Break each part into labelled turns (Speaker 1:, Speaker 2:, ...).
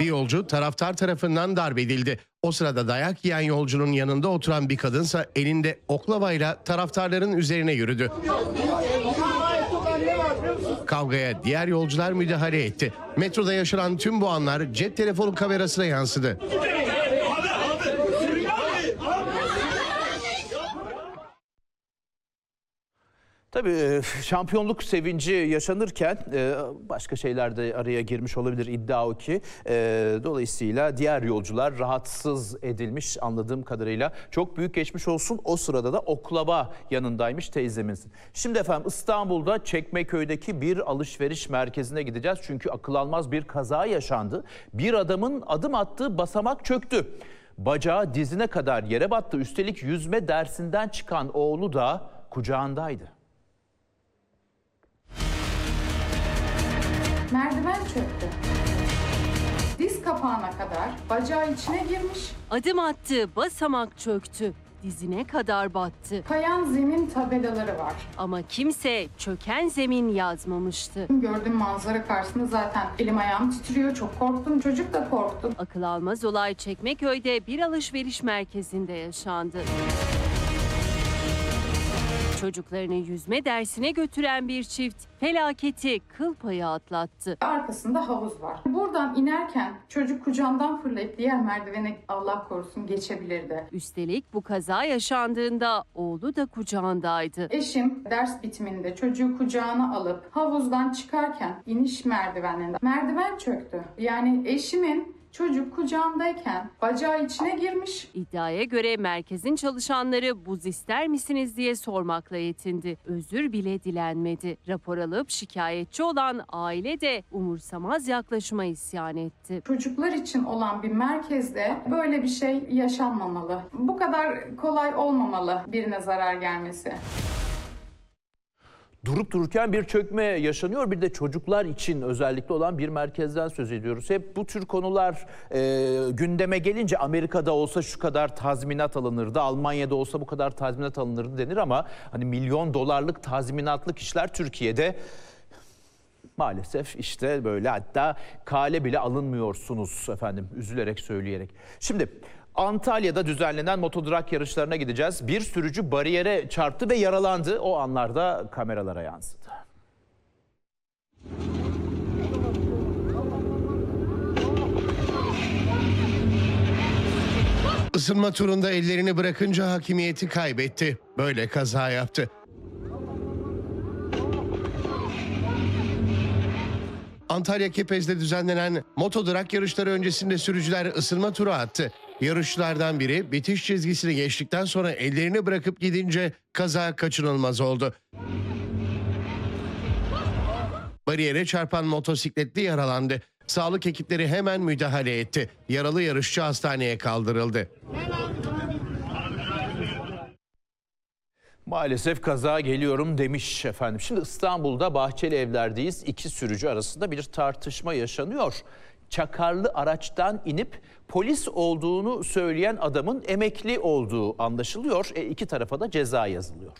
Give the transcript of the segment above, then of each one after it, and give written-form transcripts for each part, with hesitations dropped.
Speaker 1: Bir yolcu taraftar tarafından darp edildi. O sırada dayak yiyen yolcunun yanında oturan bir kadınsa elinde oklavayla taraftarların üzerine yürüdü. Kavgaya diğer yolcular müdahale etti. Metroda yaşanan tüm bu anlar cep telefonu kamerasına yansıdı.
Speaker 2: Tabii şampiyonluk sevinci yaşanırken başka şeyler de araya girmiş olabilir, iddia o ki. Dolayısıyla diğer yolcular rahatsız edilmiş anladığım kadarıyla. Çok büyük geçmiş olsun. O sırada da oklava yanındaymış teyzemizin. Şimdi efendim İstanbul'da Çekmeköy'deki bir alışveriş merkezine gideceğiz. Çünkü akıl almaz bir kaza yaşandı. Bir adamın adım attığı basamak çöktü. Bacağı dizine kadar yere battı. Üstelik yüzme dersinden çıkan oğlu da kucağındaydı.
Speaker 3: Merdiven çöktü. Diz kapağına kadar bacağı içine girmiş.
Speaker 4: Adım attı, basamak çöktü. Dizine kadar battı.
Speaker 3: Kayan zemin tabelaları var.
Speaker 4: Ama kimse çöken zemin yazmamıştı.
Speaker 3: Gördüğüm manzara karşısında zaten elim ayağım titriyor. Çok korktum. Çocuk da korktu.
Speaker 4: Akıl almaz olay Çekmeköy'de bir alışveriş merkezinde yaşandı. Çocuklarını yüzme dersine götüren bir çift felaketi kıl payı atlattı.
Speaker 3: Arkasında havuz var. Buradan inerken çocuk kucağımdan fırlayıp diğer merdivene Allah korusun geçebilirdi.
Speaker 4: Üstelik bu kaza yaşandığında oğlu da kucağındaydı.
Speaker 3: Eşim ders bitiminde çocuğu kucağına alıp havuzdan çıkarken iniş merdiveninde merdiven çöktü. Yani eşimin çocuk kucağımdayken bacağı içine girmiş.
Speaker 4: İddiaya göre merkezin çalışanları buz ister misiniz diye sormakla yetindi. Özür bile dilenmedi. Rapor alıp şikayetçi olan aile de umursamaz yaklaşıma isyan etti.
Speaker 3: Çocuklar için olan bir merkezde böyle bir şey yaşanmamalı. Bu kadar kolay olmamalı birine zarar gelmesi.
Speaker 2: Durup dururken bir çökme yaşanıyor. Bir de çocuklar için özellikle olan bir merkezden söz ediyoruz. Hep bu tür konular gündeme gelince Amerika'da olsa şu kadar tazminat alınırdı, Almanya'da olsa bu kadar tazminat alınırdı denir ama hani milyon dolarlık tazminatlık işler Türkiye'de maalesef işte böyle, hatta kale bile alınmıyorsunuz efendim, üzülerek söyleyerek. Şimdi Antalya'da düzenlenen motodrag yarışlarına gideceğiz. Bir sürücü bariyere çarptı ve yaralandı. O anlarda kameralara yansıdı.
Speaker 1: Isınma turunda ellerini bırakınca hakimiyeti kaybetti. Böyle kaza yaptı. Antalya Kepez'de düzenlenen motodrag yarışları öncesinde sürücüler ısınma turu attı. Yarışçılardan biri bitiş çizgisini geçtikten sonra ellerini bırakıp gidince kaza kaçınılmaz oldu. Bariyere çarpan motosikletli yaralandı. Sağlık ekipleri hemen müdahale etti. Yaralı yarışçı hastaneye kaldırıldı.
Speaker 2: Maalesef kaza geliyorum demiş efendim. Şimdi İstanbul'da Bahçeli Evler'deyiz. İki sürücü arasında bir tartışma yaşanıyor. Çakarlı araçtan inip polis olduğunu söyleyen adamın emekli olduğu anlaşılıyor. İki tarafa da ceza yazılıyor.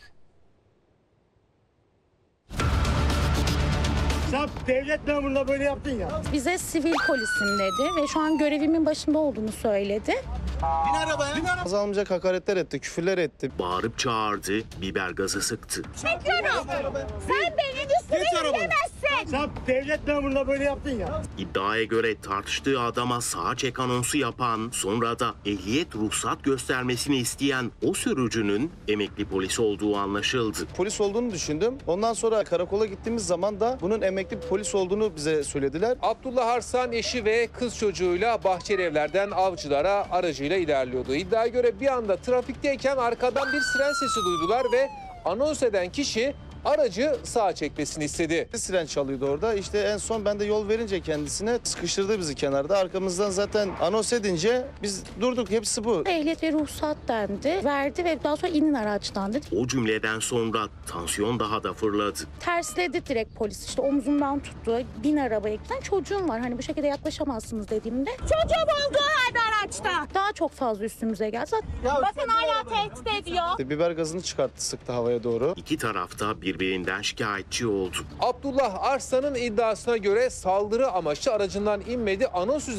Speaker 5: Sen devlet memuruna böyle yaptın ya.
Speaker 6: Bize sivil polisim dedi ve şu an görevimin başında olduğunu söyledi.
Speaker 5: Bin arabaya.
Speaker 7: Azalmayacak hakaretler etti, küfürler etti.
Speaker 8: Bağırıp çağırdı, biber gazı sıktı.
Speaker 6: Çekiyorum. Sen benim üstüme yürüyemezsin.
Speaker 5: Sen devlet memuruna böyle yaptın ya.
Speaker 8: İddiaya göre tartıştığı adama sağ çek anonsu yapan, sonra da ehliyet ruhsat göstermesini isteyen o sürücünün emekli polis olduğu anlaşıldı.
Speaker 7: Polis olduğunu düşündüm. Ondan sonra karakola gittiğimiz zaman da bunun emekli polis olduğunu bize söylediler.
Speaker 9: Abdullah Arslan eşi ve kız çocuğuyla Bahçelievler'den Avcılar'a aracıyla ilerliyordu. İddiaya göre bir anda trafikteyken arkadan bir siren sesi duydular ve anons eden kişi aracı sağa çekmesini istedi.
Speaker 7: Siren çalıyordu orada. İşte en son ben de yol verince kendisine sıkıştırdı bizi kenarda. Arkamızdan zaten anons edince biz durduk. Hepsi bu.
Speaker 6: Ehliyet ve ruhsat dendi. Verdi ve daha sonra inin araçtan dedi.
Speaker 8: O cümleden sonra tansiyon daha da fırladı.
Speaker 6: Tersledi direkt polis. İşte omzumdan tuttu. Bin arabaya giden çocuğum var. Hani bu şekilde yaklaşamazsınız dediğimde. Çocuğum olduğu halde araçta. Daha çok fazla üstümüze geldi. Bakın hala tehdit ediyor.
Speaker 7: İşte biber gazını çıkarttı, sıktı havaya doğru.
Speaker 8: İki tarafta birbirinden şikayetçi oldu.
Speaker 9: Abdullah Arslan'ın iddiasına göre saldırı amaçlı aracından inmedi. Anons